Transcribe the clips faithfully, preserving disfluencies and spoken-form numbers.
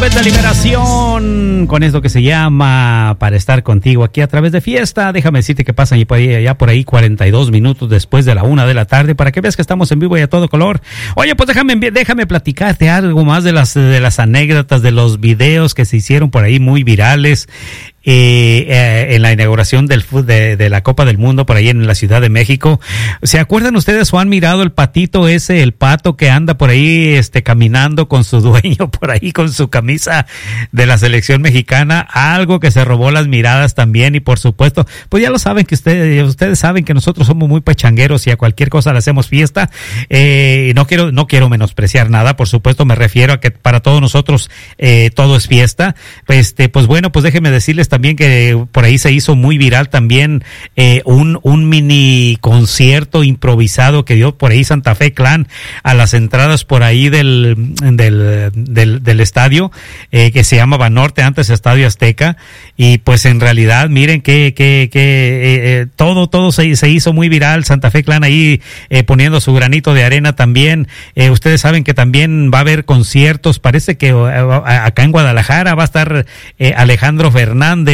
través de Liberación, con esto que se llama Para Estar Contigo aquí a través de Fiesta. Déjame decirte que pasan ya por ahí, ya por ahí cuarenta y dos minutos después de la una de la tarde para que veas que estamos en vivo y a todo color. Oye, pues déjame, déjame platicarte algo más de las, de las anécdotas, de los videos que se hicieron por ahí muy virales. Eh, eh, en la inauguración del de, de la Copa del Mundo por ahí en la Ciudad de México. ¿Se acuerdan ustedes o han mirado el patito ese, el pato que anda por ahí este caminando con su dueño por ahí con su camisa de la selección mexicana? Algo que se robó las miradas también, y por supuesto, pues ya lo saben que ustedes ustedes saben que nosotros somos muy pachangueros y a cualquier cosa le hacemos fiesta. Eh, no quiero no quiero menospreciar nada, por supuesto, me refiero a que para todos nosotros eh, todo es fiesta. Este, pues bueno, pues déjenme decirles también que por ahí se hizo muy viral también eh, un, un mini concierto improvisado que dio por ahí Santa Fe Clan a las entradas por ahí del del, del, del estadio eh, que se llama Banorte, antes Estadio Azteca, y pues en realidad miren que, que, que eh, eh, todo, todo se, se hizo muy viral. Santa Fe Clan ahí eh, poniendo su granito de arena también. Eh, ustedes saben que también va a haber conciertos, parece que eh, acá en Guadalajara va a estar eh, Alejandro Fernández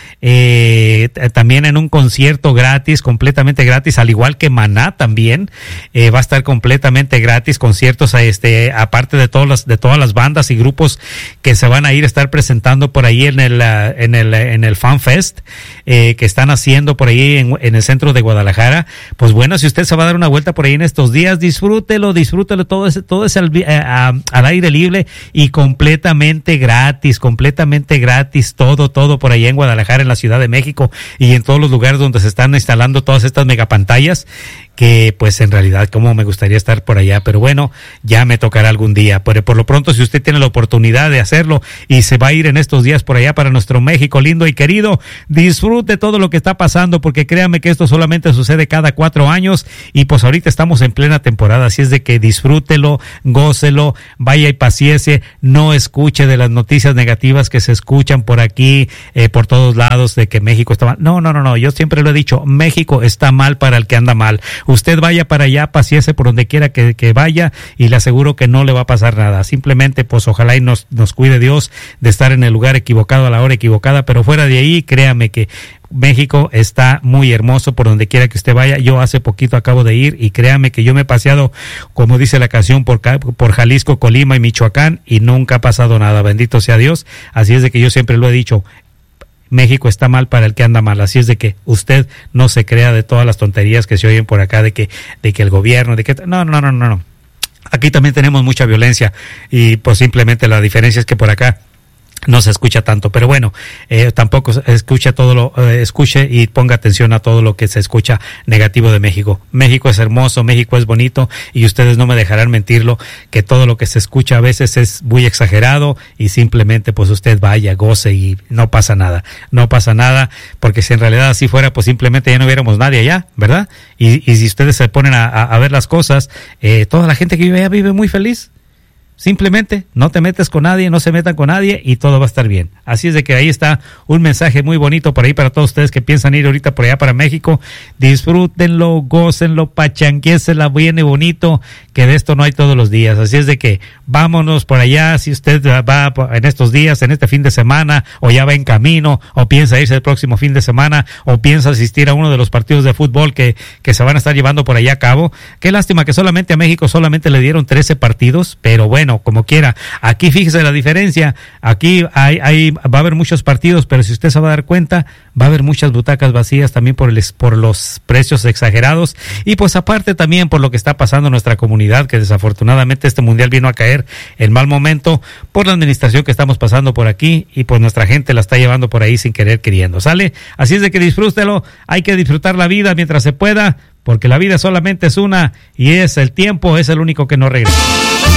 Eh, también en un concierto gratis, completamente gratis, al igual que Maná también eh, va a estar completamente gratis, conciertos a este aparte de todas las de todas las bandas y grupos que se van a ir a estar presentando por ahí en el en el en el Fan Fest eh, que están haciendo por ahí en, en el centro de Guadalajara. Pues bueno, si usted se va a dar una vuelta por ahí en estos días, disfrútelo, disfrútelo todo ese todo ese al, a, a, al aire libre y completamente gratis, completamente gratis, todo todo por ahí en Guadalajara, en la Ciudad de México y en todos los lugares donde se están instalando todas estas megapantallas, que pues en realidad como me gustaría estar por allá, pero bueno, ya me tocará algún día. Pero por lo pronto, si usted tiene la oportunidad de hacerlo y se va a ir en estos días por allá para nuestro México lindo y querido, disfrute todo lo que está pasando, porque créame que esto solamente sucede cada cuatro años y pues ahorita estamos en plena temporada, así es de que disfrútelo, gócelo, vaya y paciese, no escuche de las noticias negativas que se escuchan por aquí, eh, por todos lados, de que México está mal. No, no, no, no, yo siempre lo he dicho, México está mal para el que anda mal. Usted vaya para allá, paciese por donde quiera que, que vaya, y le aseguro que no le va a pasar nada. Simplemente, pues ojalá y nos, nos cuide Dios de estar en el lugar equivocado a la hora equivocada, pero fuera de ahí, créame que México está muy hermoso por donde quiera que usted vaya. Yo hace poquito acabo de ir y créame que yo me he paseado, como dice la canción, por, por Jalisco, Colima y Michoacán y nunca ha pasado nada, bendito sea Dios. Así es de que yo siempre lo he dicho, México está mal para el que anda mal, así es de que usted no se crea de todas las tonterías que se oyen por acá de que de que el gobierno, de que no, no, no, no, no. Aquí también tenemos mucha violencia y pues simplemente la diferencia es que por acá no se escucha tanto, pero bueno, eh, tampoco escucha todo lo, eh, escuche y ponga atención a todo lo que se escucha negativo de México. México es hermoso, México es bonito y ustedes no me dejarán mentirlo, que todo lo que se escucha a veces es muy exagerado y simplemente pues usted vaya, goce y no pasa nada, no pasa nada, porque si en realidad así fuera, pues simplemente ya no hubiéramos nadie allá, ¿verdad? Y, y si ustedes se ponen a, a ver las cosas, eh, toda la gente que vive allá vive muy feliz. Simplemente no te metes con nadie, no se metan con nadie y todo va a estar bien. Así es de que ahí está un mensaje muy bonito por ahí para todos ustedes que piensan ir ahorita por allá para México. Disfrútenlo, gócenlo, pachanguésela bien y bonito, que de esto no hay todos los días. Así es de que vámonos por allá. Si usted va en estos días, en este fin de semana, o ya va en camino, o piensa irse el próximo fin de semana, o piensa asistir a uno de los partidos de fútbol que, que se van a estar llevando por allá a cabo. Qué lástima que solamente a México solamente le dieron trece partidos, pero bueno, Bueno, como quiera, aquí fíjese la diferencia, aquí hay, hay, va a haber muchos partidos, pero si usted se va a dar cuenta, va a haber muchas butacas vacías también por el, por los precios exagerados, y pues aparte también por lo que está pasando en nuestra comunidad, que desafortunadamente este mundial vino a caer en mal momento por la administración que estamos pasando por aquí, y pues nuestra gente la está llevando por ahí sin querer queriendo, ¿sale? Así es de que disfrútelo, hay que disfrutar la vida mientras se pueda, porque la vida solamente es una, y es el tiempo, es el único que no regresa.